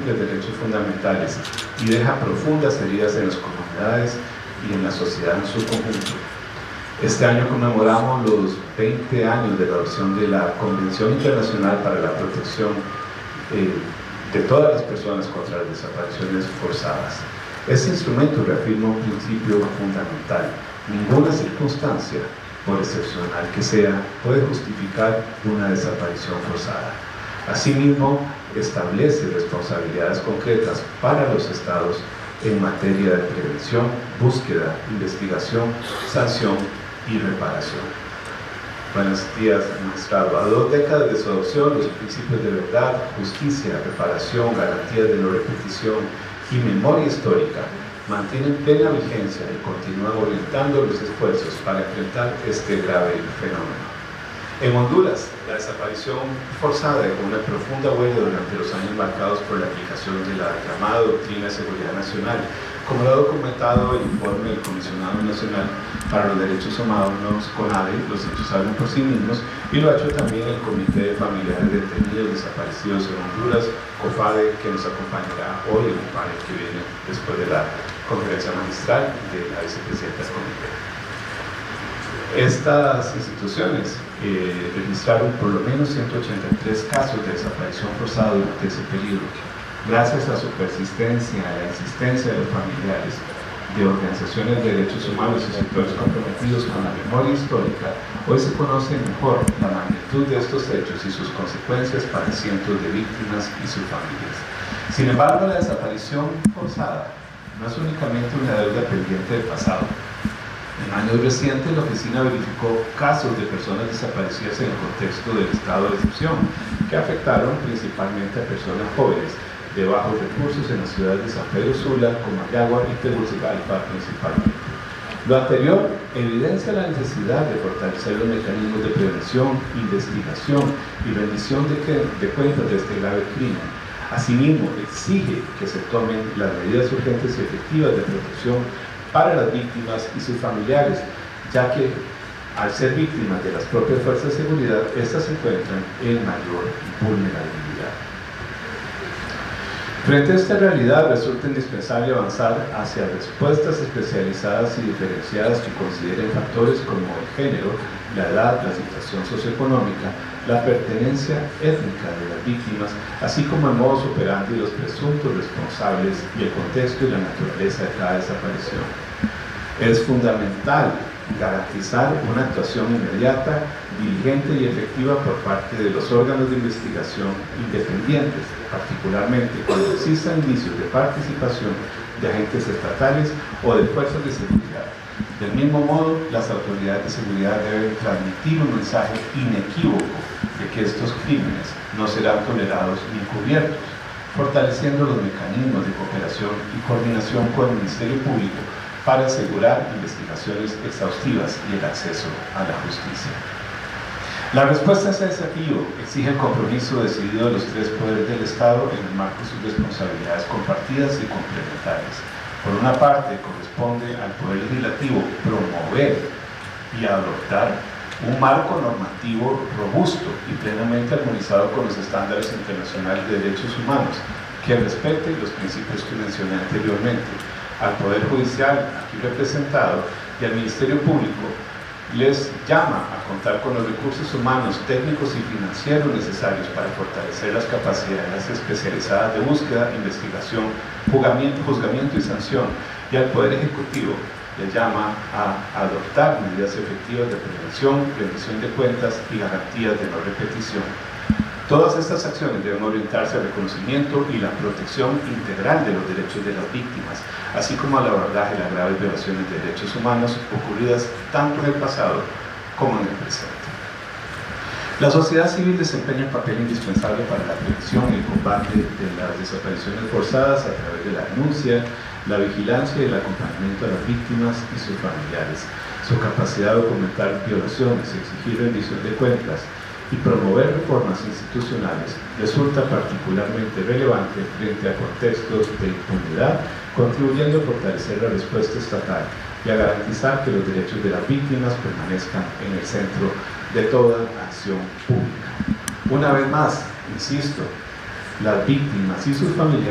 múltiples derechos fundamentales y deja profundas heridas en las comunidades y en la sociedad en su conjunto. Este año conmemoramos los 20 años de la adopción de la Convención Internacional para la Protección de todas las personas contra las desapariciones forzadas. Este instrumento reafirma un principio fundamental: ninguna circunstancia, por excepcional que sea, puede justificar una desaparición forzada. Asimismo, establece responsabilidades concretas para los estados en materia de prevención, búsqueda, investigación, sanción y reparación. Buenos días, magistrado. A 2 décadas de su adopción, los principios de verdad, justicia, reparación, garantías de no repetición y memoria histórica mantienen plena vigencia y continúan orientando los esfuerzos para enfrentar este grave fenómeno. En Honduras, la desaparición forzada dejó una profunda huella durante los años marcados por la aplicación de la llamada Doctrina de Seguridad Nacional, como lo ha documentado el informe del Comisionado Nacional para los Derechos Humanos, CONADE. Los hechos hablan por sí mismos, y lo ha hecho también el Comité de Familiares de Detenidos Desaparecidos en Honduras, COFADE, que nos acompañará hoy en un panel que viene después de la conferencia magistral de la vicepresidenta del comité. Estas instituciones registraron por lo menos 183 casos de desaparición forzada durante ese periodo. Gracias a su persistencia, a la insistencia de los familiares, de organizaciones de derechos humanos y sectores comprometidos con la memoria histórica, hoy se conoce mejor la magnitud de estos hechos y sus consecuencias para cientos de víctimas y sus familias. Sin embargo, la desaparición forzada no es únicamente una deuda pendiente del pasado. En años recientes, la oficina verificó casos de personas desaparecidas en el contexto del estado de excepción, que afectaron principalmente a personas jóvenes de bajos recursos en las ciudades de San Pedro Sula, Comayagua y Tegucigalpa principalmente. Lo anterior evidencia la necesidad de fortalecer los mecanismos de prevención, investigación y rendición de cuentas de este grave crimen. Asimismo, exige que se tomen las medidas urgentes y efectivas de protección para las víctimas y sus familiares, ya que al ser víctimas de las propias fuerzas de seguridad, estas se encuentran en mayor vulnerabilidad. Frente a esta realidad, resulta indispensable avanzar hacia respuestas especializadas y diferenciadas que consideren factores como el género, la edad, la situación socioeconómica, la pertenencia étnica de las víctimas, así como el modus operandi de los presuntos responsables y el contexto y la naturaleza de cada desaparición. Es fundamental garantizar una actuación inmediata, diligente y efectiva por parte de los órganos de investigación independientes, particularmente cuando existan indicios de participación de agentes estatales o de fuerzas de seguridad. Del mismo modo, las autoridades de seguridad deben transmitir un mensaje inequívoco de que estos crímenes no serán tolerados ni encubiertos, fortaleciendo los mecanismos de cooperación y coordinación con el Ministerio Público para asegurar investigaciones exhaustivas y el acceso a la justicia. La respuesta a este desafío exige el compromiso decidido de los 3 poderes del Estado en el marco de sus responsabilidades compartidas y complementarias. Por una parte, corresponde al Poder Legislativo promover y adoptar un marco normativo robusto y plenamente armonizado con los estándares internacionales de derechos humanos, que respete los principios que mencioné anteriormente. Al Poder Judicial, aquí representado, y al Ministerio Público, les llama a contar con los recursos humanos, técnicos y financieros necesarios para fortalecer las capacidades especializadas de búsqueda, investigación, juzgamiento y sanción. Y al Poder Ejecutivo les llama a adoptar medidas efectivas de prevención, rendición de cuentas y garantías de no repetición. Todas estas acciones deben orientarse al reconocimiento y la protección integral de los derechos de las víctimas, así como al abordaje de las graves violaciones de derechos humanos ocurridas tanto en el pasado como en el presente. La sociedad civil desempeña un papel indispensable para la prevención y el combate de las desapariciones forzadas a través de la denuncia, la vigilancia y el acompañamiento a las víctimas y sus familiares. Su capacidad de documentar violaciones, exigir rendición de cuentas y promover reformas institucionales resulta particularmente relevante frente a contextos de impunidad, contribuyendo a fortalecer la respuesta estatal y a garantizar que los derechos de las víctimas permanezcan en el centro de toda acción pública. Una vez más, insisto, las víctimas y sus familiares